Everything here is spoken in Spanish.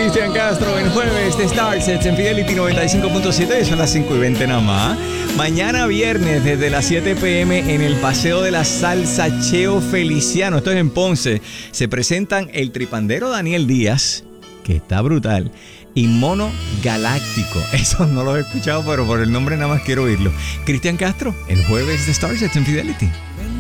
Cristian Castro en jueves de Starsets en Fidelity 95.7. Son las 5:20 nada más. Mañana viernes desde las 7 p.m. en el Paseo de la Salsa Cheo Feliciano. Esto es en Ponce. Se presentan el tripandero Daniel Díaz, que está brutal, y Mono Galáctico. Eso no lo he escuchado, pero por el nombre nada más quiero oírlo. Cristian Castro, el jueves de Starsets en Fidelity.